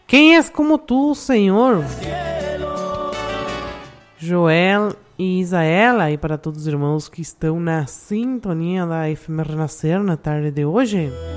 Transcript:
Quem és como tu, Senhor? Joel e Isaela, e para todos os irmãos que estão na sintonia da FM Renascer na tarde de hoje.